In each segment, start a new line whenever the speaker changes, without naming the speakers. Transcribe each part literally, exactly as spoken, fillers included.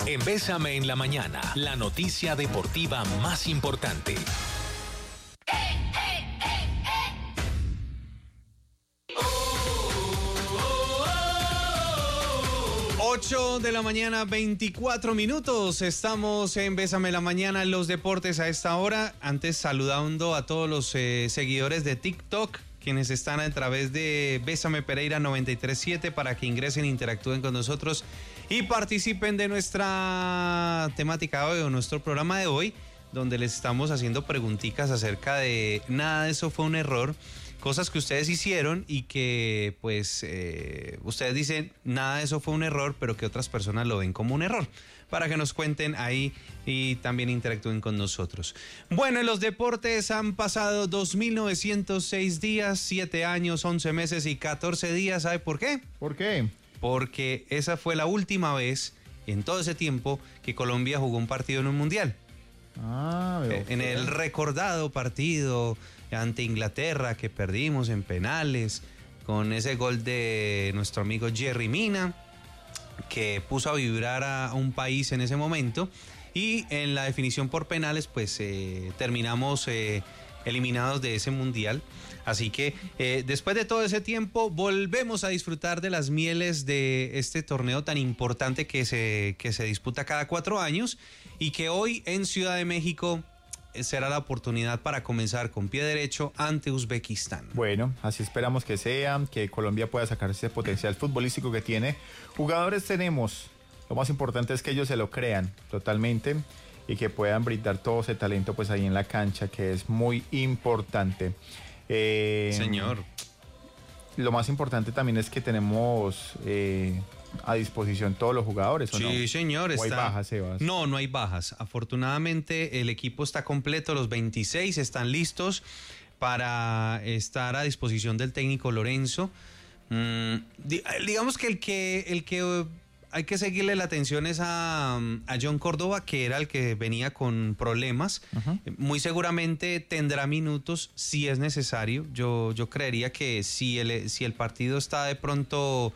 En Bésame en la Mañana, la noticia deportiva más importante.
ocho de la mañana, veinticuatro minutos. Estamos en Bésame la Mañana, en los deportes a esta hora. Antes saludando a todos los eh, seguidores de TikTok, quienes están a través de Bésame Pereira noventa y tres punto siete para que ingresen, interactúen con nosotros y participen de nuestra temática hoy o nuestro programa de hoy, donde les estamos haciendo preguntitas acerca de nada de eso fue un error. Cosas que ustedes hicieron y que pues eh, ustedes dicen nada de eso fue un error, pero que otras personas lo ven como un error, para que nos cuenten ahí y también interactúen con nosotros. Bueno, en los deportes han pasado dos mil novecientos seis días, siete años, once meses y catorce días. ¿Sabe por qué?
¿Por qué?
Porque esa fue la última vez en todo ese tiempo que Colombia jugó un partido en un mundial.
Ah, veo.
En el recordado partido ante Inglaterra que perdimos en penales, con ese gol de nuestro amigo Jerry Mina, que puso a vibrar a, a un país en ese momento, y en la definición por penales pues eh, terminamos eh, eliminados de ese mundial. Así que eh, después de todo ese tiempo volvemos a disfrutar de las mieles de este torneo tan importante que se, que se disputa cada cuatro años y que hoy en Ciudad de México será la oportunidad para comenzar con pie derecho ante Uzbekistán.
Bueno, así esperamos que sea, que Colombia pueda sacar ese potencial futbolístico que tiene. Jugadores tenemos, lo más importante es que ellos se lo crean totalmente y que puedan brindar todo ese talento pues ahí en la cancha, que es muy importante. Eh,
Señor.
Lo más importante también es que tenemos eh, a disposición todos los jugadores, ¿o
sí,
no?
Sí, señor.
¿O
está...
hay bajas, Sebas?
No, no hay bajas. Afortunadamente el equipo está completo, los veintiséis están listos para estar a disposición del técnico Lorenzo. Mm, digamos que el que el que hay que seguirle la atención es a, a John Córdoba, que era el que venía con problemas. Uh-huh. Muy seguramente tendrá minutos si es necesario. Yo, yo creería que si el, si el partido está de pronto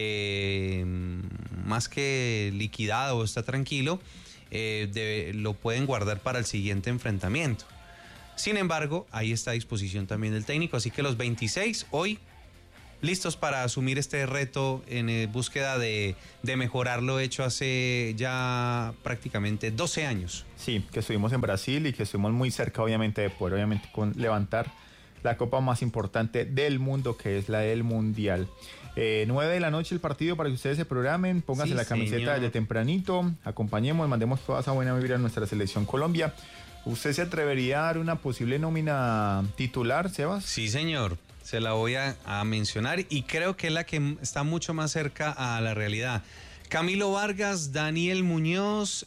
eh, más que liquidado o está tranquilo, eh, debe, lo pueden guardar para el siguiente enfrentamiento. Sin embargo, ahí está a disposición también del técnico. Así que los veintiséis hoy listos para asumir este reto en eh, búsqueda de, de mejorar lo hecho hace ya prácticamente doce años.
Sí, que estuvimos en Brasil y que estuvimos muy cerca obviamente de poder obviamente con levantar la copa más importante del mundo, que es la del Mundial. Eh, nueve de la noche el partido para que ustedes se programen, pónganse sí, la camiseta señor. Desde tempranito, acompañemos, mandemos toda esa buena vibra a nuestra selección Colombia. ¿Usted se atrevería a dar una posible nómina titular, Sebas?
Sí, señor. Se la voy a, a mencionar y creo que es la que está mucho más cerca a la realidad. Camilo Vargas, Daniel Muñoz,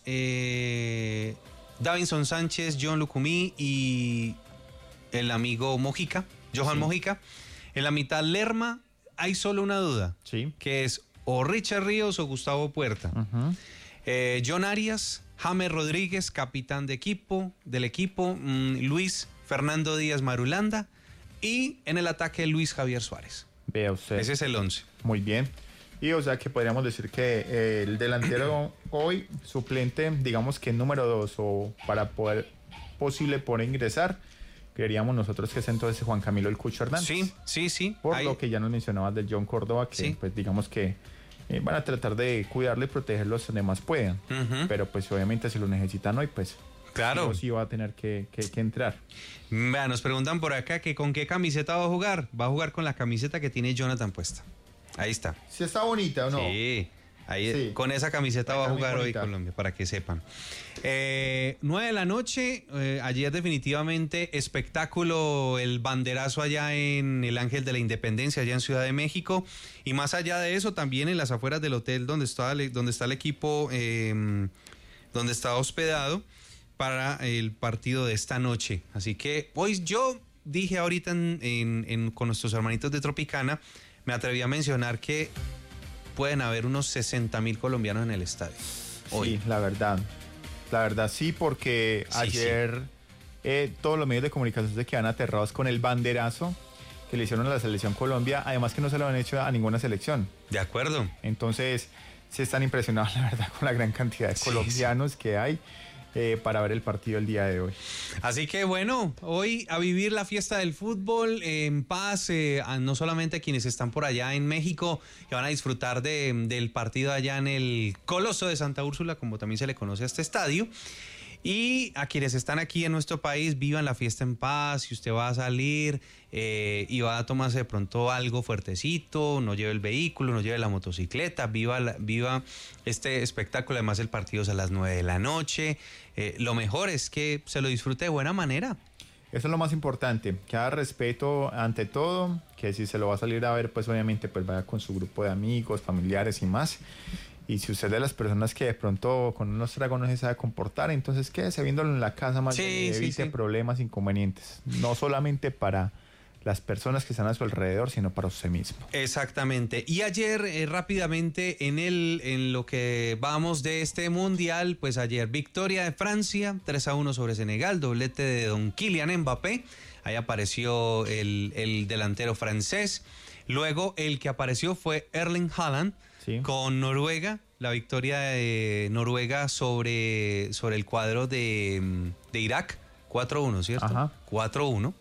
eh, Davinson Sánchez, John Lucumí y el amigo Mojica, Johan sí. Mojica. En la mitad Lerma hay solo una duda,
sí.
que es o Richard Ríos o Gustavo Puerta. Uh-huh. eh, John Arias, James Rodríguez, capitán de equipo, del equipo, mmm, Luis Fernando Díaz Marulanda. Y en el ataque Luis Javier Suárez.
Vea usted.
Ese es el once.
Muy bien. Y o sea que podríamos decir que eh, el delantero hoy suplente, digamos que número dos o para poder posible por ingresar, creeríamos nosotros que es entonces Juan Camilo El Cucho Hernández.
Sí, sí, sí.
Por
Ahí.
lo que ya nos mencionabas de John Córdoba, que
sí.
pues digamos que eh, van a tratar de cuidarlo y protegerlo los demás puedan. Uh-huh. Pero pues obviamente si lo necesitan hoy, pues
claro.
Sí, sí va a tener que, que, que entrar.
Vea, nos preguntan por acá que con qué camiseta va a jugar. Va a jugar con la camiseta que tiene Jonathan puesta. Ahí está.
¿Sí está bonita o no?
Sí. Ahí sí. Con esa camiseta la va a jugar hoy Colombia, para que sepan. Eh, nueve de la noche, eh, ayer definitivamente espectáculo, el banderazo allá en el Ángel de la Independencia, allá en Ciudad de México. Y más allá de eso, también en las afueras del hotel donde está, donde está el equipo, eh, donde está hospedado para el partido de esta noche. Así que pues yo dije ahorita en, en, en, con nuestros hermanitos de Tropicana, me atreví a mencionar que pueden haber unos sesenta mil colombianos en el estadio hoy.
Sí, la verdad, la verdad sí, porque sí, ayer sí. Eh, todos los medios de comunicación se quedan aterrados con el banderazo que le hicieron a la selección Colombia, además que no se lo han hecho a ninguna selección.
De acuerdo.
Entonces sí están impresionados, la verdad, con la gran cantidad de
Sí,
colombianos
sí.
que hay eh, para ver el partido el día de hoy.
Así que bueno, hoy a vivir la fiesta del fútbol en paz, eh, a no solamente a quienes están por allá en México, que van a disfrutar de, del partido allá en el Coloso de Santa Úrsula, como también se le conoce a este estadio. Y a quienes están aquí en nuestro país, vivan la fiesta en paz. Si usted va a salir eh, y va a tomarse de pronto algo fuertecito, no lleve el vehículo, no lleve la motocicleta, viva, la, viva este espectáculo. Además, el partido es a las nueve de la noche. Eh, lo mejor es que se lo disfrute de buena manera.
Eso es lo más importante, que haga respeto ante todo, que si se lo va a salir a ver, pues obviamente pues vaya con su grupo de amigos, familiares y más. Y si usted es de las personas que de pronto con unos tragos no se sabe comportar, entonces quédese viéndolo en la casa más
Sí,
bien,
sí,
evite
sí.
problemas, inconvenientes. No solamente para las personas que están a su alrededor, sino para usted mismo.
Exactamente. Y ayer, eh, rápidamente, en el en lo que vamos de este mundial, pues ayer victoria de Francia, tres a uno sobre Senegal, doblete de don Kylian Mbappé. Ahí apareció el, el delantero francés. Luego el que apareció fue Erling Haaland,
Sí.
con Noruega, la victoria de Noruega sobre, sobre el cuadro de, de Irak, cuatro uno, ¿cierto?
Ajá.
cuatro uno.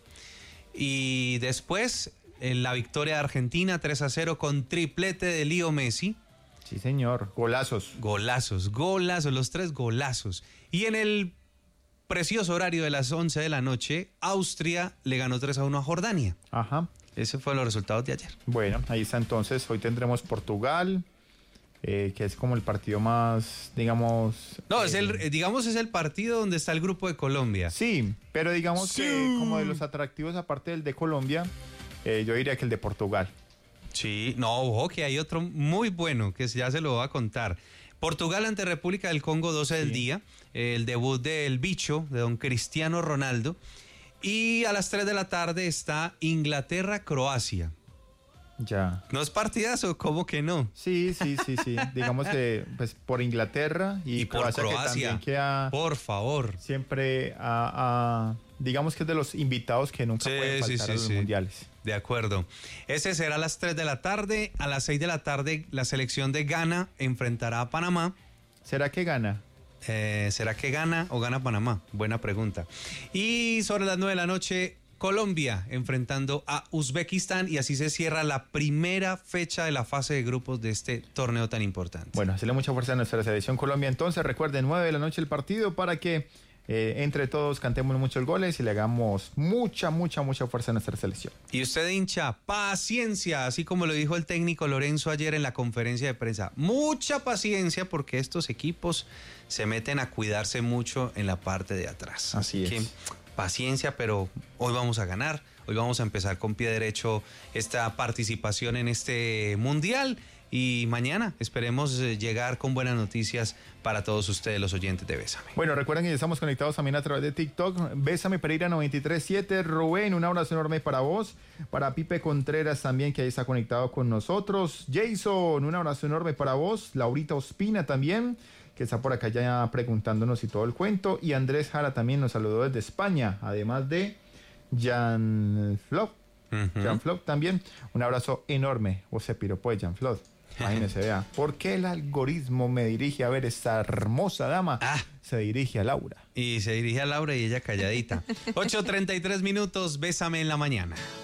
Y después en la victoria de Argentina, tres a cero, con triplete de Leo Messi.
Sí, señor. Golazos.
Golazos, golazos, los tres golazos. Y en el precioso horario de las once de la noche, Austria le ganó tres a uno a Jordania.
Ajá.
Ese fueron los resultados de ayer.
Bueno, ahí está entonces. Hoy tendremos Portugal, eh, que es como el partido más, digamos...
No,
eh,
es el, eh, digamos, es el partido donde está el grupo de Colombia.
Sí, pero digamos
Sí.
que como de los atractivos, aparte del de Colombia, eh, yo diría que el de Portugal.
Sí, no, ojo, que hay otro muy bueno que ya se lo voy a contar. Portugal ante República del Congo, doce del
Sí.
día. El debut del bicho, de don Cristiano Ronaldo. Y a las tres de la tarde está Inglaterra-Croacia.
Ya.
¿No es partidazo? ¿Cómo que no?
Sí, sí, sí, sí. Digamos que pues por Inglaterra y,
Y por
Croacia, que
Croacia.
también queda
Por favor.
siempre a, a- digamos que es de los invitados que nunca
Sí,
pueden
sí,
faltar
sí,
a los
sí.
mundiales.
De acuerdo. Ese será a las tres de la tarde. A las seis de la tarde, la selección de Ghana enfrentará a Panamá.
¿Será que gana?
Eh, ¿Será que gana o gana Panamá? Buena pregunta. Y sobre las nueve de la noche, Colombia enfrentando a Uzbekistán, y así se cierra la primera fecha de la fase de grupos de este torneo tan importante.
Bueno, hacerle mucha fuerza a nuestra selección Colombia. Entonces, recuerden, nueve de la noche el partido para que eh, entre todos cantemos muchos goles y le hagamos mucha, mucha, mucha fuerza a nuestra selección.
Y usted, hincha, paciencia, así como lo dijo el técnico Lorenzo ayer en la conferencia de prensa. Mucha paciencia, porque estos equipos se meten a cuidarse mucho en la parte de atrás.
Así
que,
es.
paciencia, pero hoy vamos a ganar. Hoy vamos a empezar con pie derecho esta participación en este mundial. Y mañana esperemos eh, llegar con buenas noticias para todos ustedes, los oyentes de Bésame.
Bueno, recuerden que ya estamos conectados también a través de TikTok. Bésame Pereira noventa y tres siete. Rubén, un abrazo enorme para vos. Para Pipe Contreras también, que ahí está conectado con nosotros. Jason, un abrazo enorme para vos. Laurita Ospina también, que está por acá ya preguntándonos y todo el cuento. Y Andrés Jara también nos saludó desde España, además de Jan Flop.
Ujú.
Jan Flop también. Un abrazo enorme. O se piropó de Jan Flop. Imagínese, vea. ¿Por qué el algoritmo me dirige a ver esta hermosa dama?
Ah.
Se dirige a Laura.
Y se dirige a Laura y ella calladita. ocho treinta y tres minutos, Bésame en la mañana.